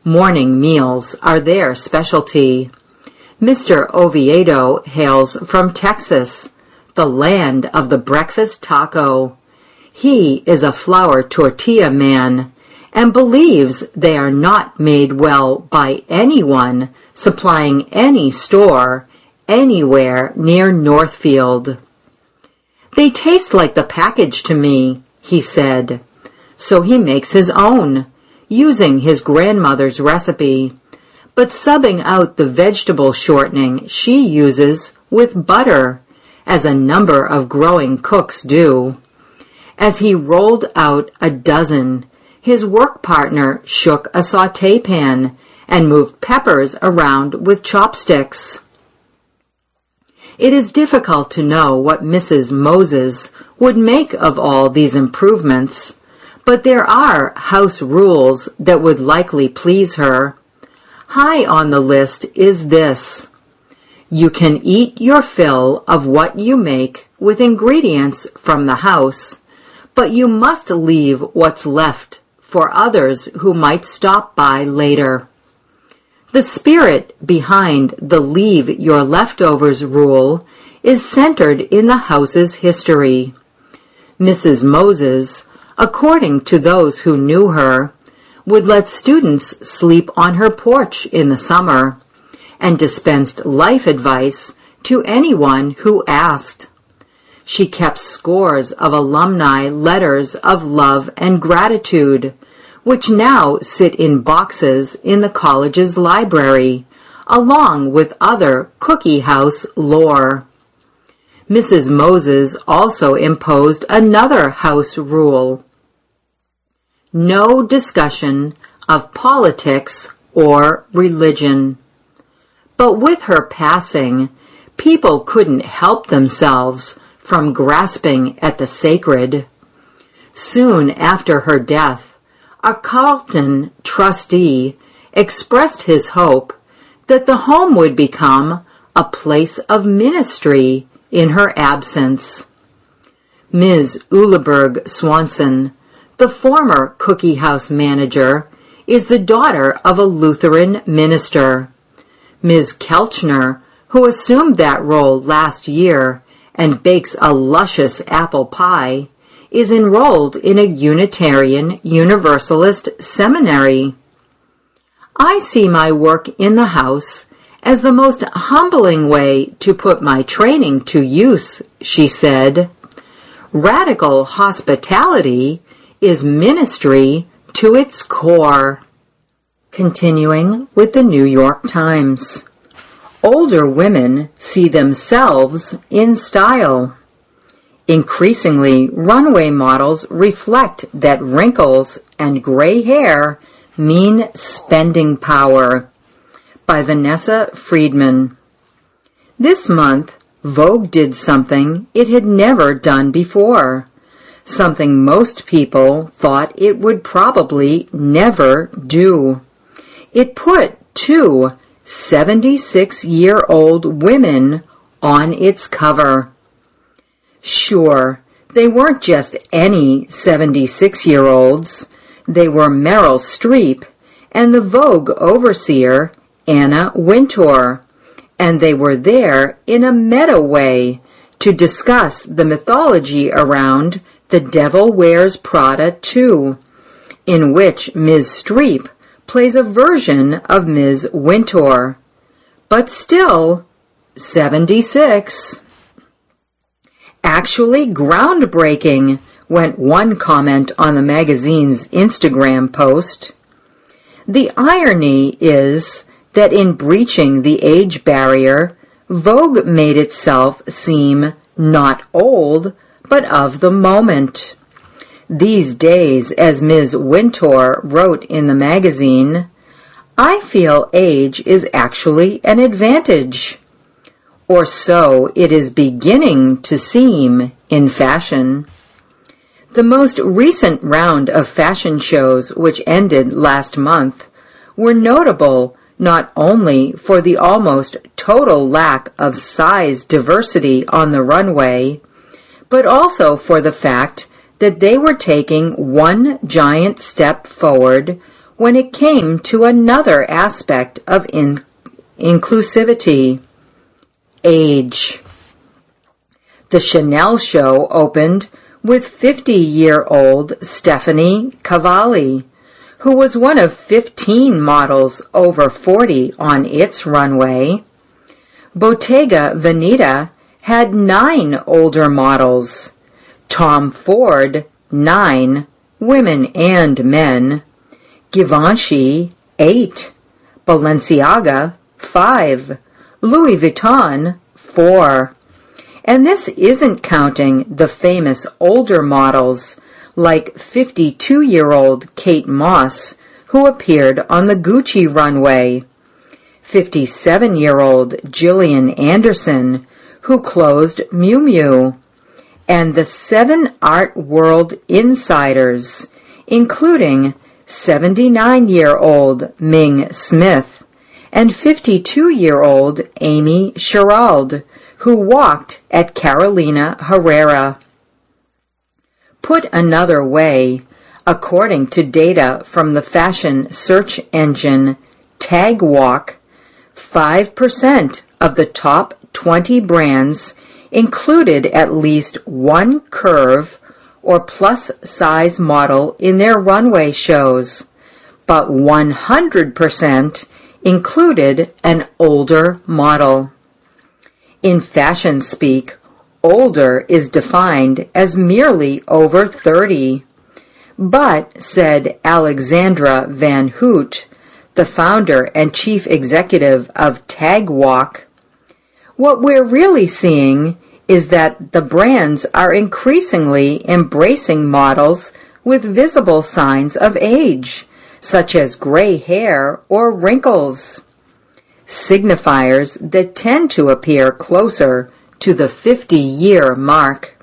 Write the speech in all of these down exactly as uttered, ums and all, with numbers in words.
Morning meals are their specialty. Mister Oviedo hails from Texas, the land of the breakfast taco. He is a flour tortilla man and believes they are not made well by anyone supplying any store anywhere near Northfield. They taste like the package to me, he said, so he makes his own, using his grandmother's recipe, but subbing out the vegetable shortening she uses with butter, as a number of growing cooks do. As he rolled out a dozen, his work partner shook a sauté pan and moved peppers around with chopsticks. It is difficult to know what Missus Moses would make of all these improvements, but there are house rules that would likely please her. High on the list is this: you can eat your fill of what you make with ingredients from the house, but you must leave what's left for others who might stop by later. The spirit behind the leave your leftovers rule is centered in the house's history. Missus Moses, according to those who knew her, would let students sleep on her porch in the summer and dispensed life advice to anyone who asked. She kept scores of alumni letters of love and gratitude, which now sit in boxes in the college's library, along with other cookie house lore. Missus Moses also imposed another house rule: no discussion of politics or religion. But with her passing, people couldn't help themselves from grasping at the sacred. Soon after her death, a Carleton trustee expressed his hope that the home would become a place of ministry in her absence. Miz Uleberg Swanson, the former cookie house manager, is the daughter of a Lutheran minister. Miz Kelchner, who assumed that role last year and bakes a luscious apple pie, is enrolled in a Unitarian Universalist seminary. I see my work in the house as the most humbling way to put my training to use, she said. Radical hospitality is ministry to its core. Continuing with the New York Times. Older women see themselves in style. Increasingly, runway models reflect that wrinkles and gray hair mean spending power. By Vanessa Friedman. This month, Vogue did something it had never done before. Something most people thought it would probably never do. It put two seventy-six-year-old women on its cover. Sure, they weren't just any seventy-six-year-olds. They were Meryl Streep and the Vogue overseer, Anna Wintour, and they were there in a meta way to discuss the mythology around The Devil Wears Prada two, in which Miz Streep plays a version of Miz Wintour, but still seventy-six. Actually groundbreaking, went one comment on the magazine's Instagram post. The irony is that in breaching the age barrier, Vogue made itself seem not old, but of the moment. These days, as Miz Wintour wrote in the magazine, I feel age is actually an advantage. Or so it is beginning to seem in fashion. The most recent round of fashion shows, which ended last month, were notable not only for the almost total lack of size diversity on the runway, but also for the fact that they were taking one giant step forward when it came to another aspect of in- inclusivity: age. The Chanel show opened with fifty-year-old Stephanie Cavalli, who was one of fifteen models over forty on its runway. Bottega Veneta had nine older models. Tom Ford, nine, women and men. Givenchy, eight. Balenciaga, five. Louis Vuitton, four. And this isn't counting the famous older models like fifty-two-year-old Kate Moss, who appeared on the Gucci runway, fifty-seven-year-old Gillian Anderson, who closed Miu Miu, and the seven art world insiders, including seventy-nine-year-old Ming Smith and fifty-two-year-old Amy Sherald, who walked at Carolina Herrera. Put another way, according to data from the fashion search engine TagWalk, five percent of the top twenty brands included at least one curve or plus-size model in their runway shows, but one hundred percent included an older model. In fashion speak, older is defined as merely over thirty. But, said Alexandra Van Hoot, the founder and chief executive of TagWalk, what we're really seeing is that the brands are increasingly embracing models with visible signs of age, such as gray hair or wrinkles, signifiers that tend to appear closer to the fifty-year mark.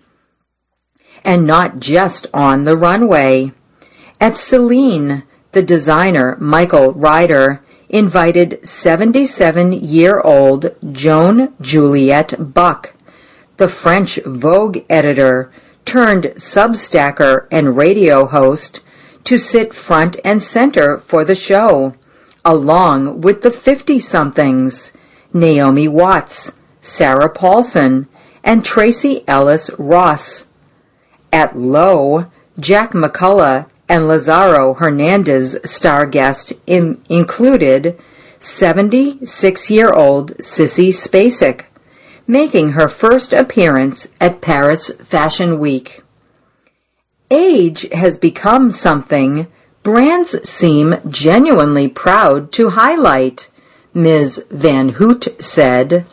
And not just on the runway. At Celine, the designer Michael Ryder invited seventy-seven-year-old Joan Juliette Buck, the French Vogue editor turned Substacker and radio host, to sit front and center for the show, along with the fifty-somethings, Naomi Watts, Sarah Paulson, and Tracy Ellis Ross. At Lowe, Jack McCullough and Lazaro Hernandez star guest in, included seventy-six-year-old Sissy Spacek, making her first appearance at Paris Fashion Week. Age has become something brands seem genuinely proud to highlight, Miz Van Hoot said.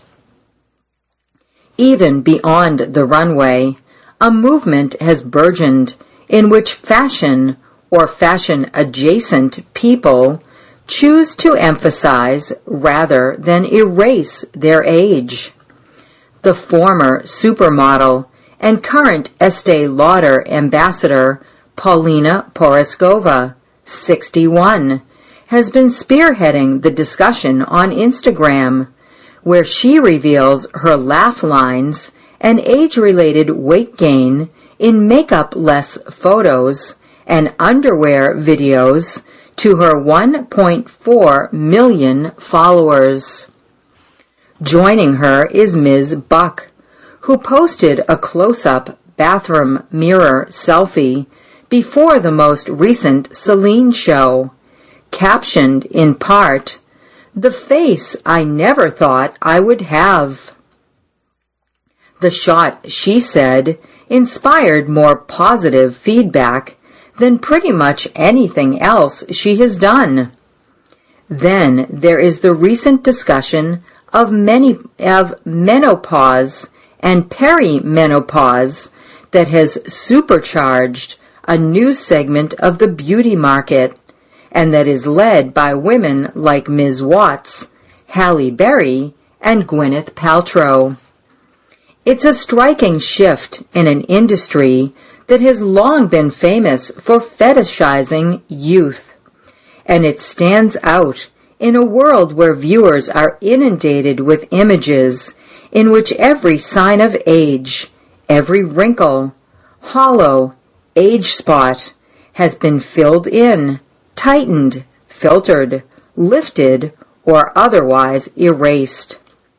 Even beyond the runway, a movement has burgeoned in which fashion or fashion-adjacent people choose to emphasize rather than erase their age. The former supermodel and current Estee Lauder ambassador Paulina Porizkova, sixty-one, has been spearheading the discussion on Instagram, where she reveals her laugh lines and age-related weight gain in makeup-less photos and underwear videos to her one point four million followers. Joining her is Miz Buck, who posted a close-up bathroom mirror selfie before the most recent Celine show, captioned in part, "The face I never thought I would have." The shot, she said, inspired more positive feedback than pretty much anything else she has done. Then there is the recent discussion of many of menopause and perimenopause that has supercharged a new segment of the beauty market, and that is led by women like Miz Watts, Halle Berry, and Gwyneth Paltrow. It's a striking shift in an industry that has long been famous for fetishizing youth, and it stands out in a world where viewers are inundated with images in which every sign of age, every wrinkle, hollow, age spot has been filled in, tightened, filtered, lifted, or otherwise erased.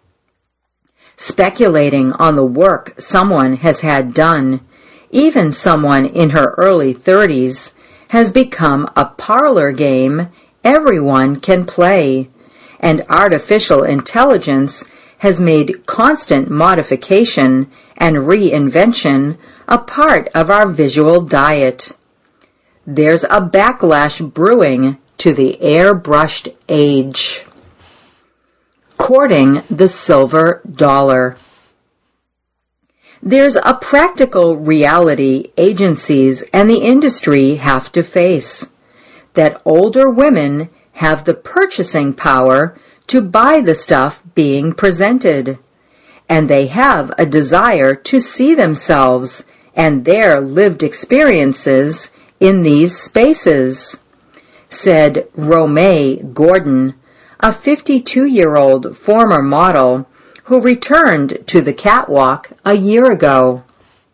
Speculating on the work someone has had done, even someone in her early thirties, has become a parlor game everyone can play, and artificial intelligence has made constant modification and reinvention a part of our visual diet. There's a backlash brewing to the airbrushed age. Courting the silver dollar. There's a practical reality agencies and the industry have to face, that older women have the purchasing power to buy the stuff being presented, and they have a desire to see themselves and their lived experiences in these spaces, said Romay Gordon, a fifty-two-year-old former model who returned to the catwalk a year ago.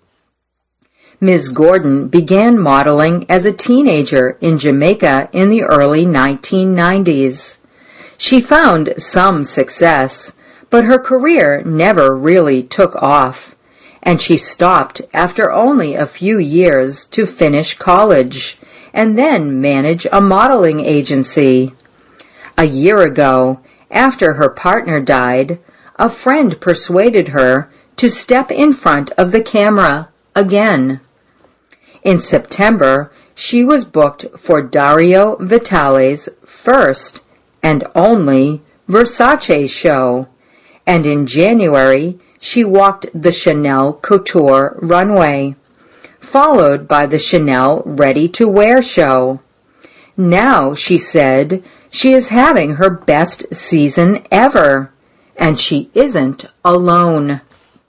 Miz Gordon began modeling as a teenager in Jamaica in the early nineteen nineties. She found some success, but her career never really took off, and she stopped after only a few years to finish college and then manage a modeling agency. A year ago, after her partner died, a friend persuaded her to step in front of the camera again. In September, she was booked for Dario Vitale's first and only Versace show, and in January, she walked the Chanel Couture runway, followed by the Chanel Ready to Wear show. Now, she said, she is having her best season ever, and she isn't alone.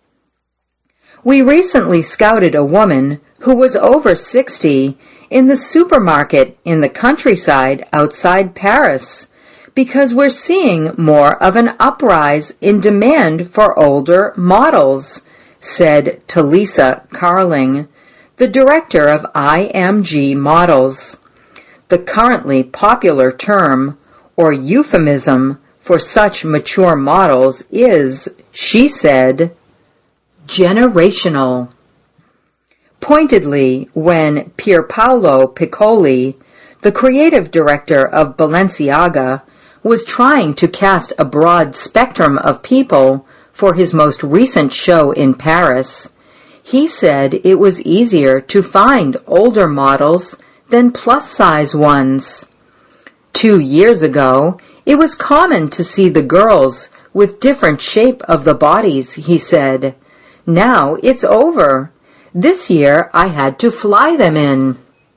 We recently scouted a woman who was over sixty in the supermarket in the countryside outside Paris, because we're seeing more of an uprise in demand for older models, said Talisa Carling, the director of I M G Models. The currently popular term, or euphemism, for such mature models is, she said, generational. Pointedly, when Pierpaolo Piccoli, the creative director of Balenciaga, was trying to cast a broad spectrum of people for his most recent show in Paris, he said it was easier to find older models than plus-size ones. Two years ago, it was common to see the girls with different shape of the bodies, he said. Now it's over. This year I had to fly them in.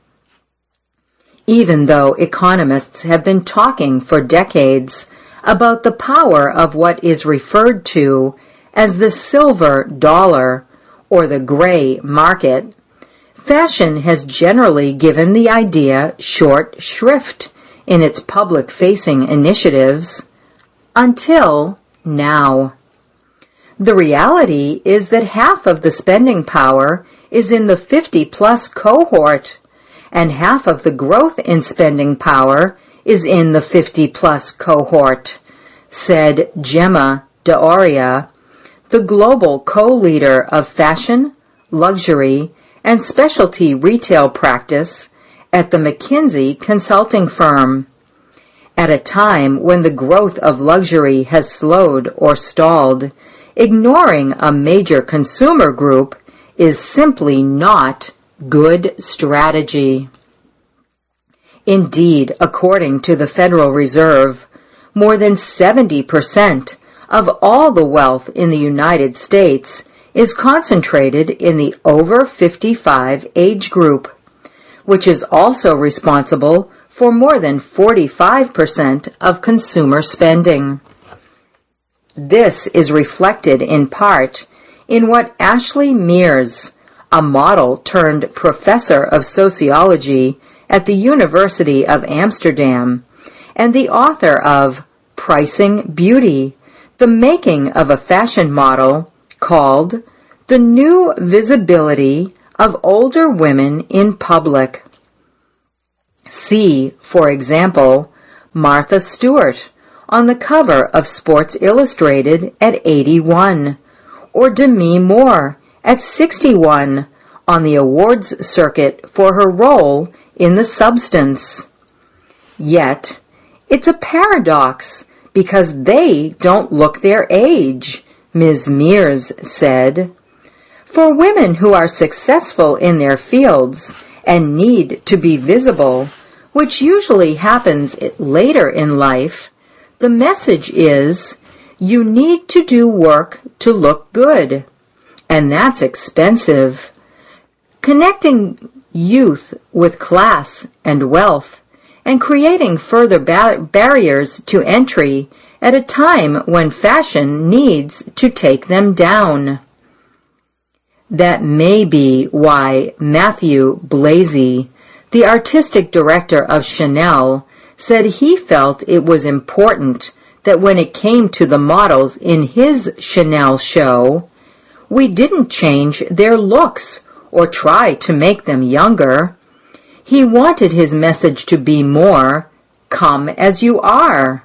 Even though economists have been talking for decades about the power of what is referred to as the silver dollar or the gray market, fashion has generally given the idea short shrift in its public-facing initiatives until now. The reality is that half of the spending power is in the fifty-plus cohort, and half of the growth in spending power is in the fifty-plus cohort, said Gemma D'Auria, the global co-leader of fashion, luxury, and specialty retail practice at the McKinsey consulting firm. At a time when the growth of luxury has slowed or stalled, ignoring a major consumer group is simply not good strategy. Indeed, according to the Federal Reserve, more than seventy percent of all the wealth in the United States is concentrated in the over fifty-five age group, which is also responsible for more than forty-five percent of consumer spending. This is reflected in part in what Ashley Mears, a model turned professor of sociology at the University of Amsterdam and the author of Pricing Beauty, the Making of a Fashion Model, called The New Visibility of Older Women in Public, See, for example, Martha Stewart on the cover of Sports Illustrated at eighty-one, or Demi Moore at sixty-one on the awards circuit for her role in The Substance. Yet, it's a paradox because they don't look their age, Miz Mears said. For women who are successful in their fields and need to be visible, which usually happens later in life, the message is, you need to do work to look good, and that's expensive. Connecting youth with class and wealth, and creating further ba- barriers to entry at a time when fashion needs to take them down. That may be why Matthew Blasey, the artistic director of Chanel, said he felt it was important that when it came to the models in his Chanel show, we didn't change their looks or try to make them younger. He wanted his message to be more, come as you are.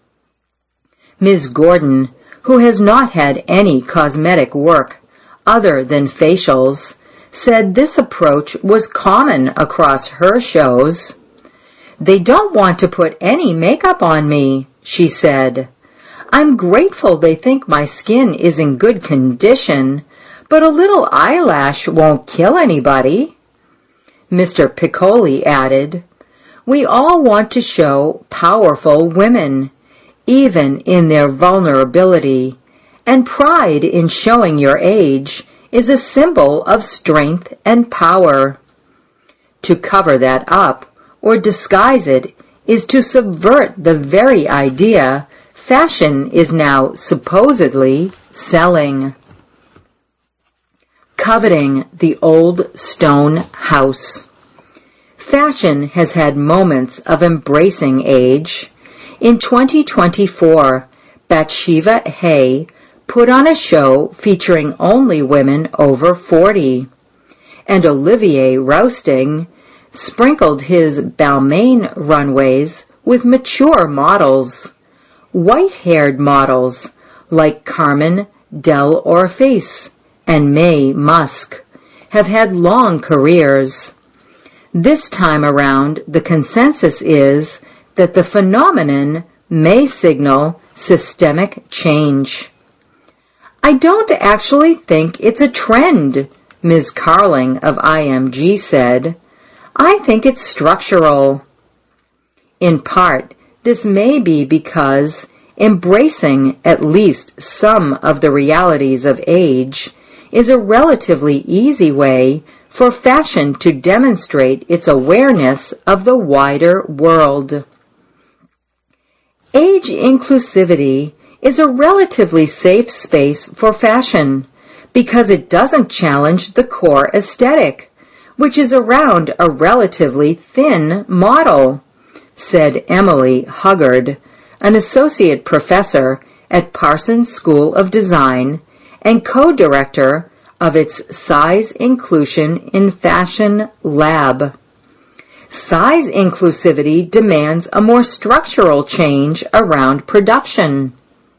Miz Gordon, who has not had any cosmetic work other than facials, said this approach was common across her shows. They don't want to put any makeup on me, she said. I'm grateful they think my skin is in good condition, but a little eyelash won't kill anybody. Mister Piccoli added, we all want to show powerful women, even in their vulnerability, and pride in showing your age is a symbol of strength and power. To cover that up or disguise it is to subvert the very idea fashion is now supposedly selling. Coveting the old stone house. Fashion has had moments of embracing age. In twenty twenty-four, Bathsheba Hay put on a show featuring only women over forty, and Olivier Rousting sprinkled his Balmain runways with mature models, white-haired models like Carmen Del Orphis and Mae Musk have had long careers. This time around, the consensus is that the phenomenon may signal systemic change. I don't actually think it's a trend, Miz Carling of I M G said. I think it's structural. In part, this may be because embracing at least some of the realities of age is a relatively easy way for fashion to demonstrate its awareness of the wider world. Age inclusivity is a relatively safe space for fashion because it doesn't challenge the core aesthetic, which is around a relatively thin model, said Emily Huggard, an associate professor at Parsons School of Design and co-director of its Size Inclusion in Fashion Lab. Size inclusivity demands a more structural change around production.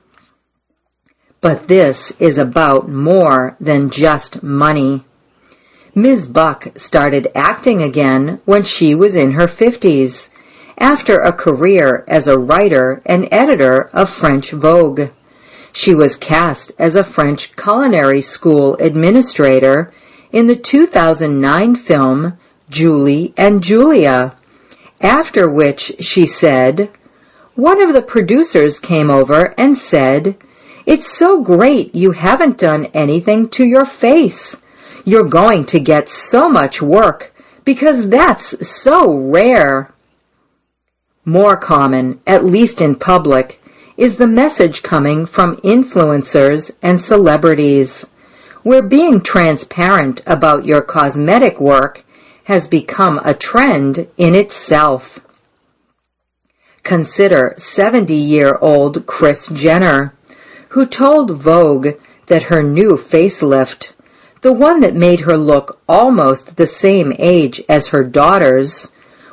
But this is about more than just money. Miz Buck started acting again when she was in her fifties, after a career as a writer and editor of French Vogue. She was cast as a French culinary school administrator in the two thousand nine film Julie and Julia, after which she said, one of the producers came over and said, "It's so great you haven't done anything to your face. You're going to get so much work because that's so rare." More common, at least in public, is the message coming from influencers and celebrities, where being transparent about your cosmetic work has become a trend in itself. Consider seventy-year-old Kris Jenner, who told Vogue that her new facelift, the one that made her look almost the same age as her daughters,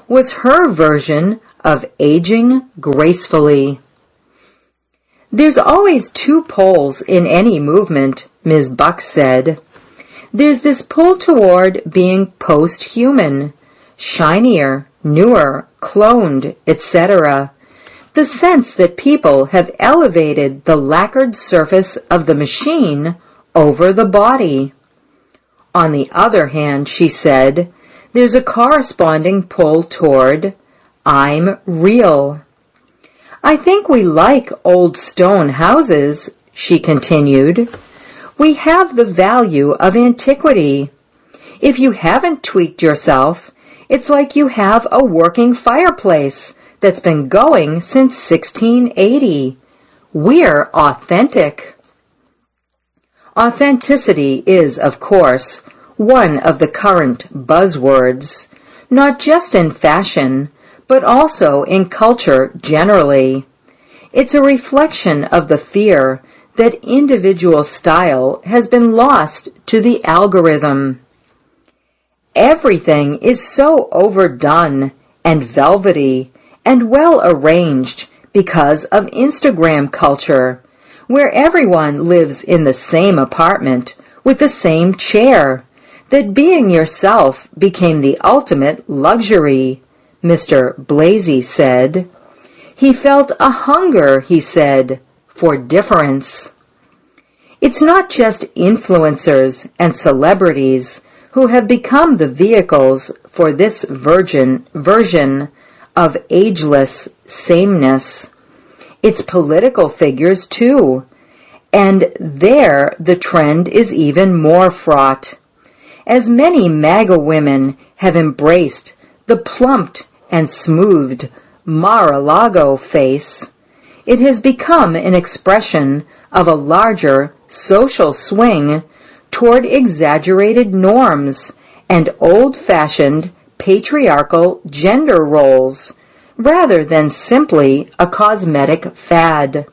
was her version of aging gracefully. There's always two poles in any movement, Miz Buck said. There's this pull toward being post-human, shinier, newer, cloned, et cetera. The sense that people have elevated the lacquered surface of the machine over the body. On the other hand, she said, there's a corresponding pull toward I'm real. I think we like old stone houses, she continued. We have the value of antiquity. If you haven't tweaked yourself, it's like you have a working fireplace that's been going since sixteen eighty. We're authentic. Authenticity is, of course, one of the current buzzwords, not just in fashion, but also in culture generally. It's a reflection of the fear that individual style has been lost to the algorithm. Everything is so overdone and velvety and well arranged because of Instagram culture, where everyone lives in the same apartment with the same chair, that being yourself became the ultimate luxury, Mister Blasey said. He felt a hunger, he said, for difference. It's not just influencers and celebrities who have become the vehicles for this virgin version of ageless sameness. It's political figures, too, and there the trend is even more fraught. As many MAGA women have embraced the plumped and smoothed Mar-a-Lago face, it has become an expression of a larger social swing toward exaggerated norms and old-fashioned patriarchal gender roles, rather than simply a cosmetic fad.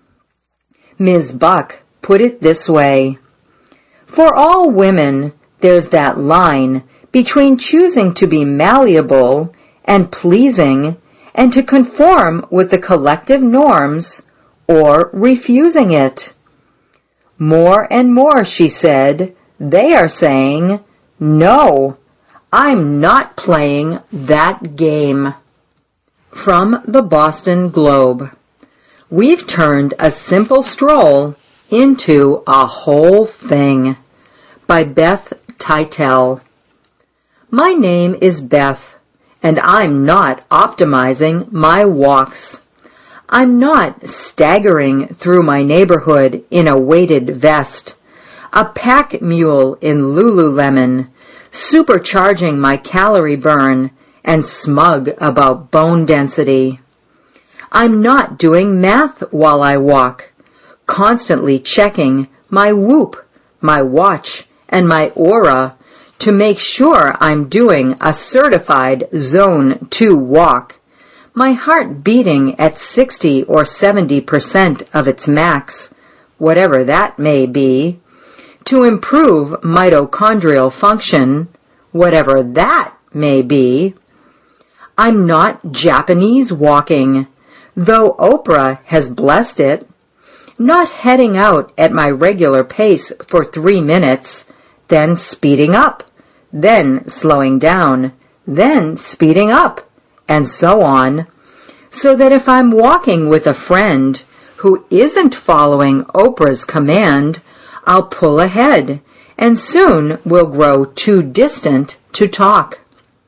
Miz Buck put it this way: for all women, there's that line between choosing to be malleable and pleasing and to conform with the collective norms or refusing it. More and more, she said, they are saying, no, I'm not playing that game. From the Boston Globe. We've turned a simple stroll into a whole thing. By Beth Titel. My name is Beth, and I'm not optimizing my walks. I'm not staggering through my neighborhood in a weighted vest, a pack mule in Lululemon, supercharging my calorie burn and smug about bone density. I'm not doing math while I walk, constantly checking my Whoop, my watch, and my Aura to make sure I'm doing a certified Zone two walk, my heart beating at sixty or seventy percent of its max, whatever that may be, to improve mitochondrial function, whatever that may be. I'm not Japanese walking, though Oprah has blessed it, not heading out at my regular pace for three minutes, then speeding up, then slowing down, then speeding up, and so on, so that if I'm walking with a friend who isn't following Oprah's command, I'll pull ahead, and soon we'll grow too distant to talk.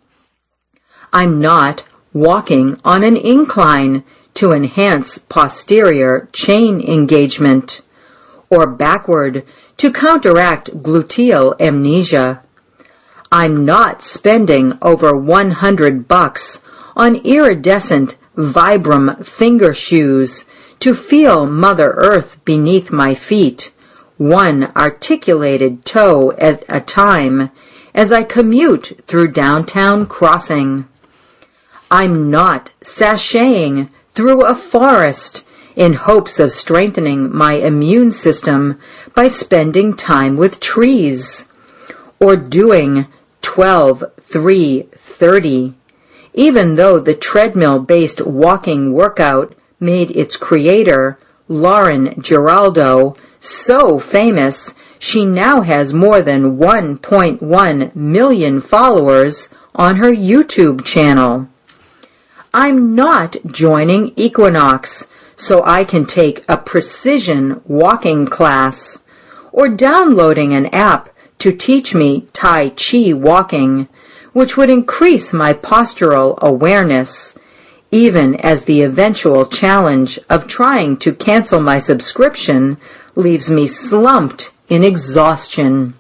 I'm not walking on an incline to enhance posterior chain engagement, or backward to counteract gluteal amnesia. I'm not spending over one hundred bucks on iridescent Vibram finger shoes to feel Mother Earth beneath my feet, one articulated toe at a time, as I commute through downtown Crossing. I'm not sashaying through a forest in hopes of strengthening my immune system by spending time with trees, or doing twelve three thirty even though the treadmill-based walking workout made its creator, Lauren Giraldo, so famous she now has more than one point one million followers on her YouTube channel. I'm not joining Equinox so I can take a precision walking class or downloading an app to teach me Tai Chi walking, which would increase my postural awareness, even as the eventual challenge of trying to cancel my subscription leaves me slumped in exhaustion.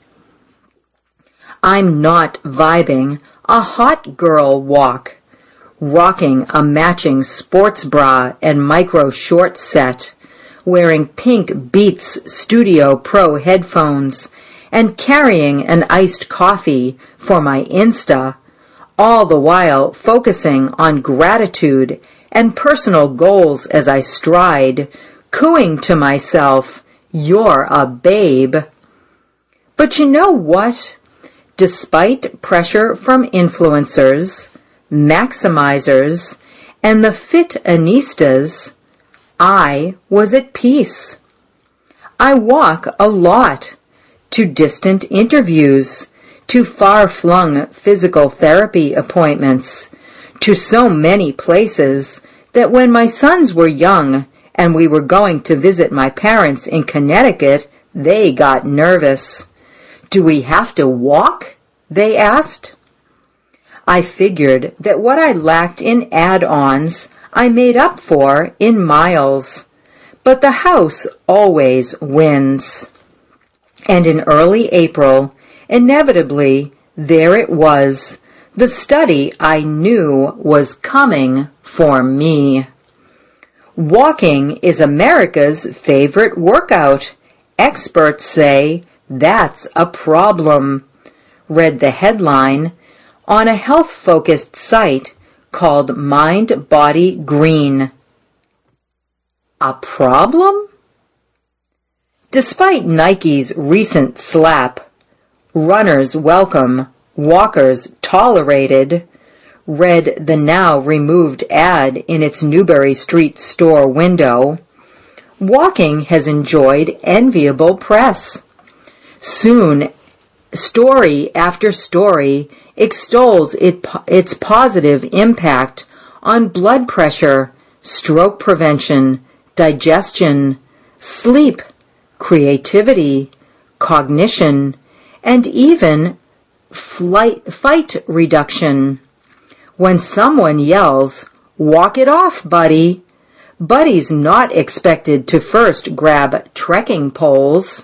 I'm not vibing a hot girl walk, rocking a matching sports bra and micro short set, wearing pink Beats Studio Pro headphones, and carrying an iced coffee for my Insta, all the while focusing on gratitude and personal goals as I stride, cooing to myself, "You're a babe." But you know what? Despite pressure from influencers, maximizers, and the fit-anistas, I was at peace. I walk a lot, to distant interviews, to far-flung physical therapy appointments, to so many places that when my sons were young and we were going to visit my parents in Connecticut, they got nervous. "Do we have to walk?" they asked. I figured that what I lacked in add-ons, I made up for in miles. But the house always wins. And in early April, inevitably, there it was, the study I knew was coming for me. Walking is America's favorite workout. Experts say that's a problem, read the headline on a health-focused site called Mind Body Green. A problem? Despite Nike's recent slap, runners welcome, walkers tolerated, read the now removed ad in its Newbury Street store window, walking has enjoyed enviable press. Soon, story after story extols it, its positive impact on blood pressure, stroke prevention, digestion, sleep, creativity, cognition, and even flight, fight reduction. When someone yells, "Walk it off, buddy," Buddy's not expected to first grab trekking poles.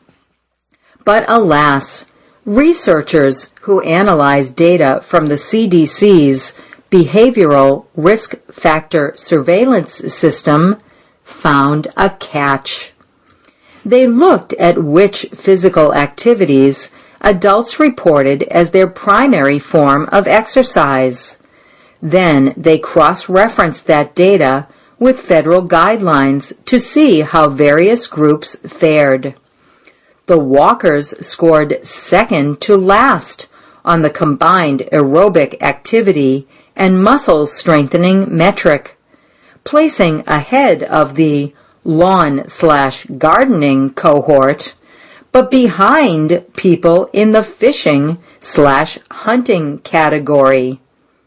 But alas, researchers who analyze data from the C D C's Behavioral Risk Factor Surveillance System found a catch. They looked at which physical activities adults reported as their primary form of exercise. Then they cross-referenced that data with federal guidelines to see how various groups fared. The walkers scored second to last on the combined aerobic activity and muscle strengthening metric, placing ahead of the lawn slash gardening cohort, but behind people in the fishing slash hunting category.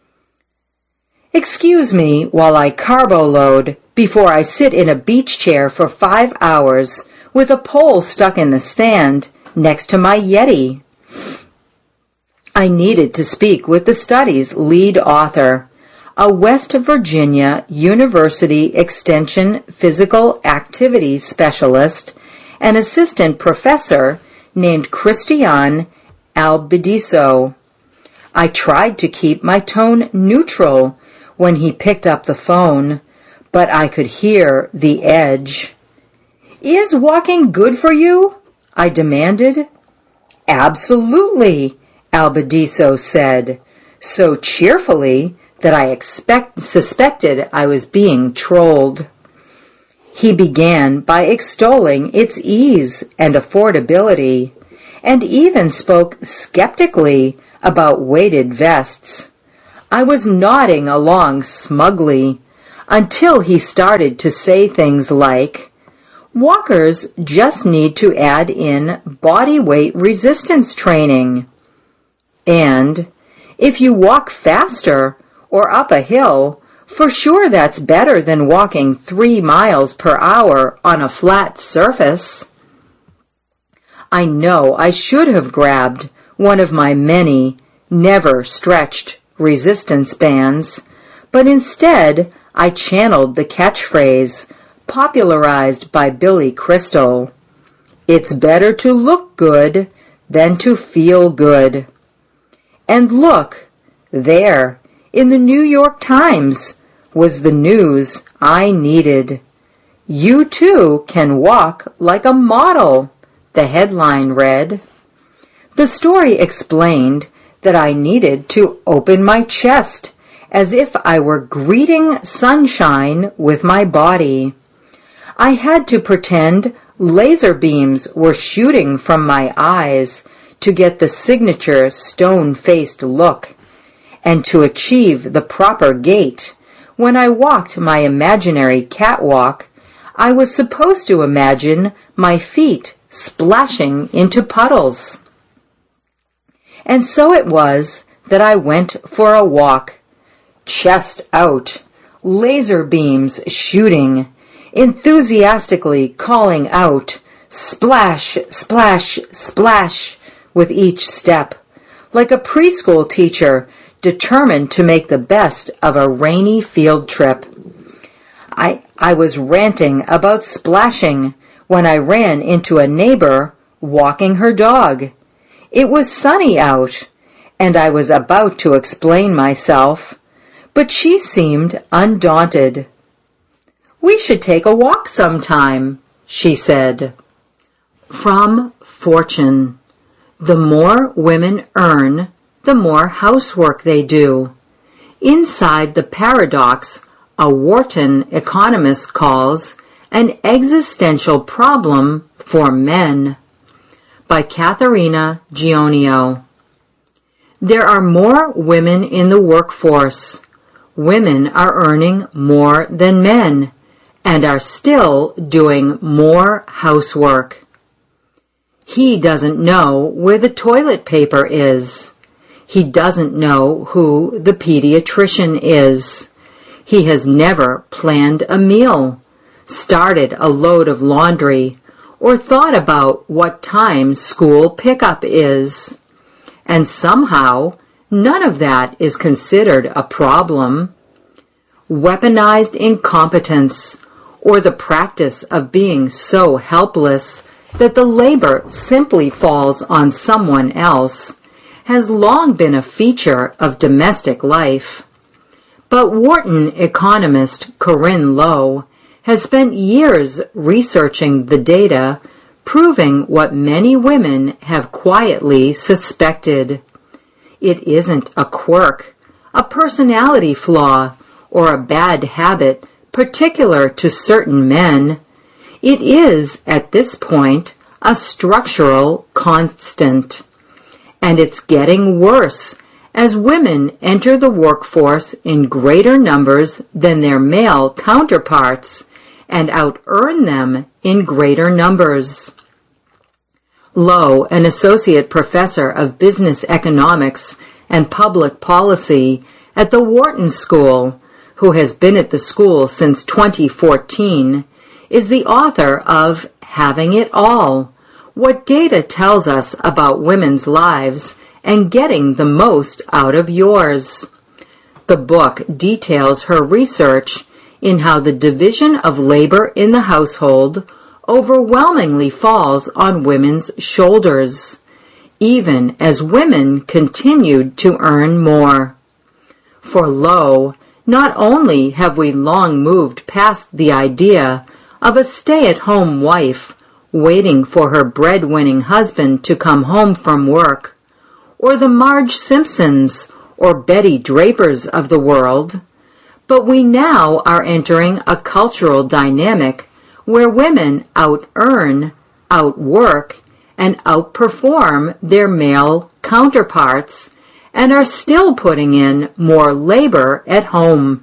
Excuse me while I carbo load before I sit in a beach chair for five hours with a pole stuck in the stand next to my Yeti. I needed to speak with the study's lead author, a West Virginia University Extension physical activity specialist and assistant professor named Christian Albediso. I tried to keep my tone neutral when he picked up the phone, but I could hear the edge. "Is walking good for you?" I demanded. "Absolutely," Albediso said, so cheerfully that I expect, suspected I was being trolled. He began by extolling its ease and affordability, and even spoke skeptically about weighted vests. I was nodding along smugly until he started to say things like, walkers just need to add in body weight resistance training. And if you walk faster or up a hill, for sure that's better than walking three miles per hour on a flat surface. I know I should have grabbed one of my many never stretched resistance bands, but instead I channeled the catchphrase popularized by Billy Crystal. It's better to look good than to feel good. And look, there, in the New York Times, was the news I needed. You too can walk like a model, the headline read. The story explained that I needed to open my chest as if I were greeting sunshine with my body. I had to pretend laser beams were shooting from my eyes to get the signature stone-faced look, and to achieve the proper gait. When I walked my imaginary catwalk, I was supposed to imagine my feet splashing into puddles. And so it was that I went for a walk, chest out, laser beams shooting, enthusiastically calling out, splash, splash, splash, with each step, like a preschool teacher determined to make the best of a rainy field trip. I, I was ranting about splashing when I ran into a neighbor walking her dog. It was sunny out, and I was about to explain myself, but she seemed undaunted. "We should take a walk sometime," she said. From Fortune. The more women earn, the more housework they do. Inside the paradox a Wharton economist calls an existential problem for men. By Katharina Gionio. There are more women in the workforce. Women are earning more than men and are still doing more housework. He doesn't know where the toilet paper is. He doesn't know who the pediatrician is. He has never planned a meal, started a load of laundry, or thought about what time school pickup is. And somehow, none of that is considered a problem. Weaponized incompetence, or the practice of being so helpless that the labor simply falls on someone else, has long been a feature of domestic life. But Wharton economist Corinne Lowe has spent years researching the data, proving what many women have quietly suspected. It isn't a quirk, a personality flaw, or a bad habit particular to certain men. It is, at this point, a structural constant. And it's getting worse as women enter the workforce in greater numbers than their male counterparts and out-earn them in greater numbers. Lowe, an associate professor of business economics and public policy at the Wharton School, who has been at the school since twenty fourteen, is the author of Having It All, What Data Tells Us About Women's Lives and Getting the Most Out of Yours. The book details her research in how the division of labor in the household overwhelmingly falls on women's shoulders, even as women continued to earn more. For Lowe, not only have we long moved past the idea of a stay-at-home wife waiting for her breadwinning husband to come home from work, or the Marge Simpsons or Betty Drapers of the world, but we now are entering a cultural dynamic where women out-earn, outwork, and outperform their male counterparts and are still putting in more labor at home.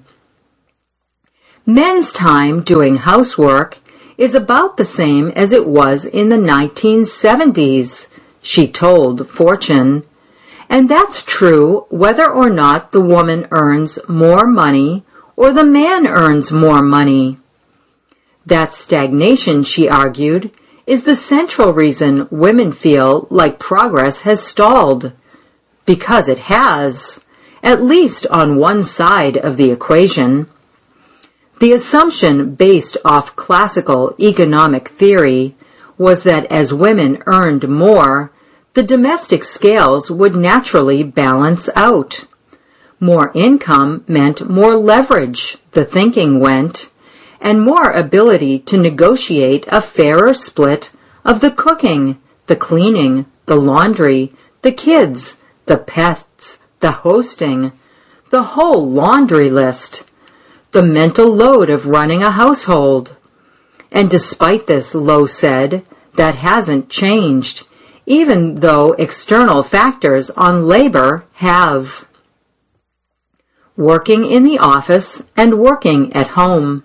Men's time doing housework is about the same as it was in the nineteen seventies, she told Fortune. And that's true whether or not the woman earns more money or the man earns more money. That stagnation, she argued, is the central reason women feel like progress has stalled. Because it has, at least on one side of the equation. The assumption based off classical economic theory was that as women earned more, the domestic scales would naturally balance out. More income meant more leverage, the thinking went, and more ability to negotiate a fairer split of the cooking, the cleaning, the laundry, the kids, the pets, the hosting, the whole laundry list, the mental load of running a household. And despite this, Lowe said, that hasn't changed, even though external factors on labor have. Working in the office and working at home.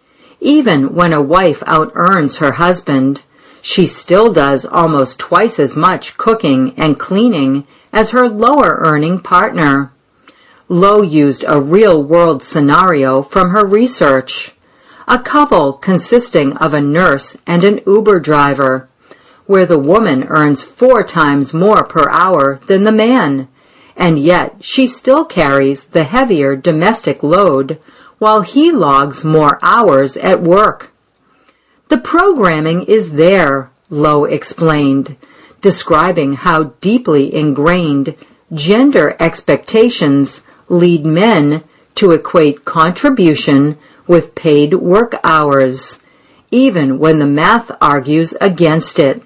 Even when a wife out-earns her husband, she still does almost twice as much cooking and cleaning as her lower-earning partner. Lowe used a real-world scenario from her research. A couple consisting of a nurse and an Uber driver, where the woman earns four times more per hour than the man, and yet she still carries the heavier domestic load while he logs more hours at work. The programming is there, Lowe explained, describing how deeply ingrained gender expectations lead men to equate contribution with paid work hours, even when the math argues against it.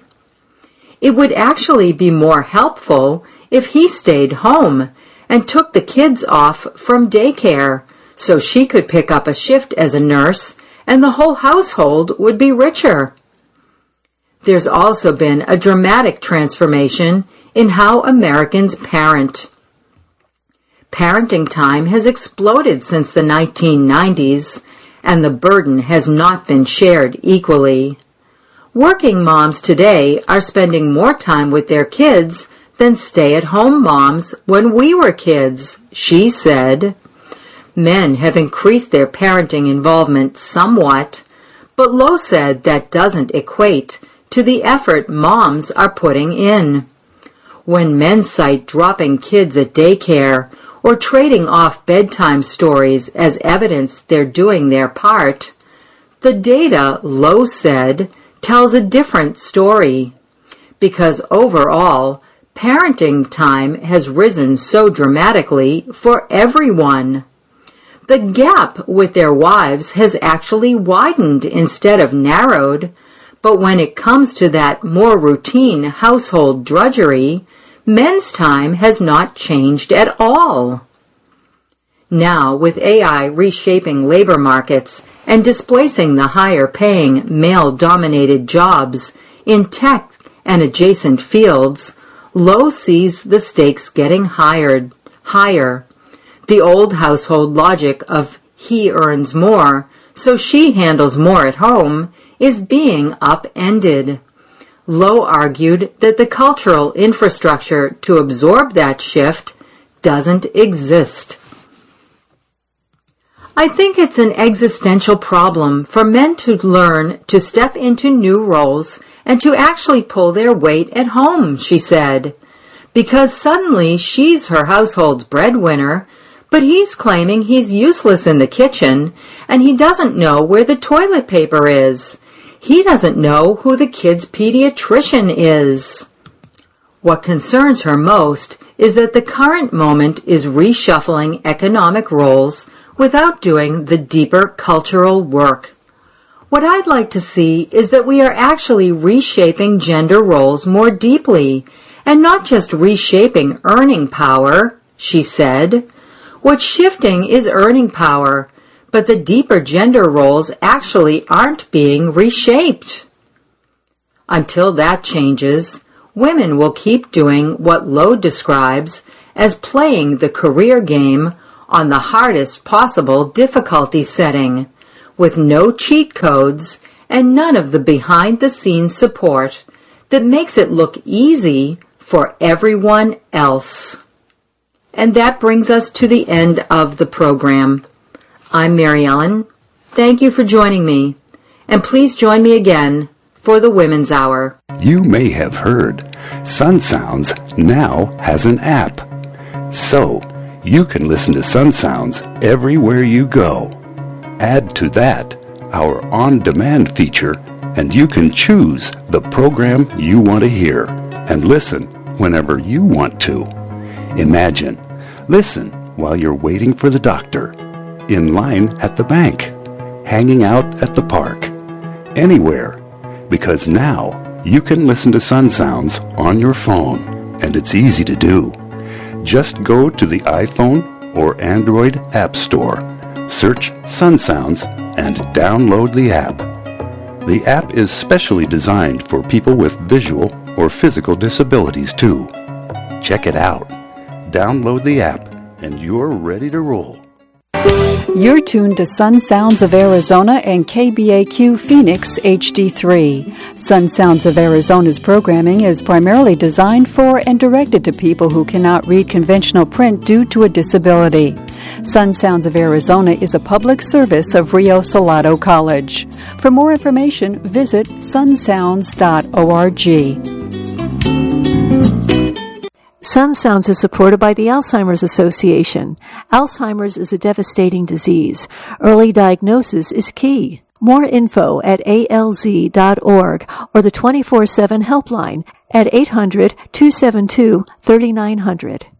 It would actually be more helpful if he stayed home and took the kids off from daycare so she could pick up a shift as a nurse and the whole household would be richer. There's also been a dramatic transformation in how Americans parent. Parenting time has exploded since the nineteen nineties, and the burden has not been shared equally. Working moms today are spending more time with their kids than stay-at-home moms when we were kids, she said. Men have increased their parenting involvement somewhat, but Lowe said that doesn't equate to the effort moms are putting in. When men cite dropping kids at daycare or trading off bedtime stories as evidence they're doing their part, the data, Lowe said, tells a different story. Because overall, parenting time has risen so dramatically for everyone. The gap with their wives has actually widened instead of narrowed, but when it comes to that more routine household drudgery, men's time has not changed at all. Now, with A I reshaping labor markets and displacing the higher-paying, male-dominated jobs in tech and adjacent fields, Lowe sees the stakes getting higher. higher. The old household logic of he earns more, so she handles more at home, is being upended. Lowe argued that the cultural infrastructure to absorb that shift doesn't exist. I think it's an existential problem for men to learn to step into new roles and to actually pull their weight at home, she said, because suddenly she's her household's breadwinner, but he's claiming he's useless in the kitchen and he doesn't know where the toilet paper is. He doesn't know who the kid's pediatrician is. What concerns her most is that the current moment is reshuffling economic roles without doing the deeper cultural work. What I'd like to see is that we are actually reshaping gender roles more deeply, and not just reshaping earning power, she said. What's shifting is earning power, but the deeper gender roles actually aren't being reshaped. Until that changes, women will keep doing what Lowe describes as playing the career game on the hardest possible difficulty setting, with no cheat codes and none of the behind-the-scenes support that makes it look easy for everyone else. And that brings us to the end of the program. I'm Mary Ellen. Thank you for joining me, and please join me again for the Women's Hour. You may have heard Sun Sounds now has an app. So, you can listen to Sun Sounds everywhere you go. Add to that our on-demand feature, and you can choose the program you want to hear and listen whenever you want to. Imagine, listen while you're waiting for the doctor, in line at the bank, hanging out at the park, anywhere, because now you can listen to Sun Sounds on your phone, and it's easy to do. Just go to the iPhone or Android App Store, search Sun Sounds, and download the app. The app is specially designed for people with visual or physical disabilities too. Check it out. Download the app, and you're ready to roll. You're tuned to Sun Sounds of Arizona and K B A Q Phoenix H D three. Sun Sounds of Arizona's programming is primarily designed for and directed to people who cannot read conventional print due to a disability. Sun Sounds of Arizona is a public service of Rio Salado College. For more information, visit sun sounds dot org. Sun Sounds is supported by the Alzheimer's Association. Alzheimer's is a devastating disease. Early diagnosis is key. More info at A L Z dot org or the twenty-four seven helpline at eight hundred, two seven two, three nine zero zero.